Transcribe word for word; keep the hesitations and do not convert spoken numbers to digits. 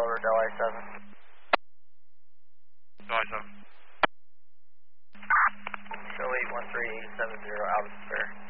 over Delhi seven. Delhi seven. Show eight one three eight seven zero out of spare.